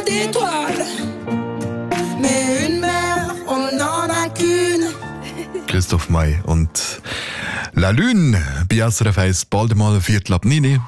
d'étoiles. Mais une mer, on n'en a qu'une. Christoph May und La Lune bei SRF 1, bald mal 8:45.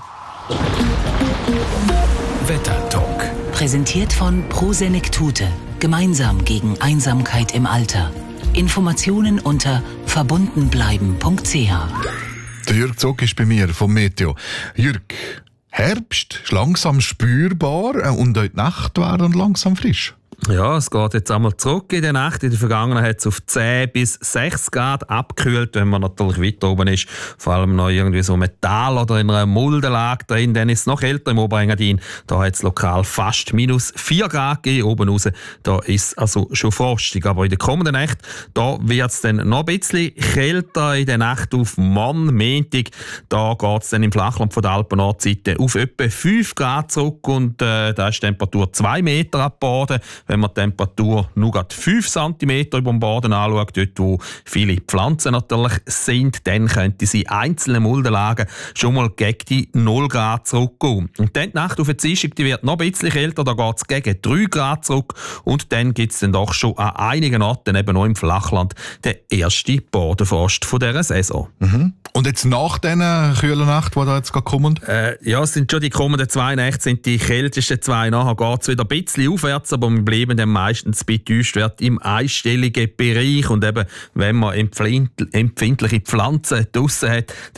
Wettertalk. Präsentiert von Prosenektute. Gemeinsam gegen Einsamkeit im Alter. Informationen unter verbundenbleiben.ch. Der Jürg Zog ist bei mir vom Meteo. Jürg, Herbst ist langsam spürbar und auch die Nacht war dann langsam frisch. Ja, es geht jetzt einmal zurück in der Nacht. In der Vergangenheit hat es auf 10 bis 6 Grad abgekühlt, wenn man natürlich weiter oben ist. Vor allem noch irgendwie so Metall oder in einer Muldenlage drin. Dann ist es noch älter im Oberengadin. Da hat es lokal fast minus 4 Grad gegeben. Oben raus, da ist es also schon frostig. Aber in der kommenden Nacht, da wird es dann noch ein bisschen kälter. In der Nacht auf Montag, da geht es dann im Flachland von der Alpen-Nordseite auf etwa 5 Grad zurück. Und da ist die Temperatur 2 Meter ab Boden. Wenn man die Temperatur nur gerade 5 cm über dem Boden anschaut, dort wo viele Pflanzen natürlich sind, dann könnte sie einzelne Muldenlagen schon mal gegen die 0 Grad zurückgehen. Und dann die Nacht auf die Dienstag, die wird noch ein bisschen kälter, da geht es gegen 3 Grad zurück und dann gibt es dann doch schon an einigen Orten, eben noch im Flachland, den ersten Bodenfrost von dieser Saison. Mhm. Und jetzt nach dieser kühlen Nacht, die da jetzt kommen? Ja, es sind schon die kommenden 2 Nächte, sind die kältesten 2. Nachher geht es wieder ein bisschen aufwärts, aber wir bleiben dann meistens bei Tiefstwert im einstelligen Bereich. Und eben, wenn man empfindliche Pflanzen draussen hat,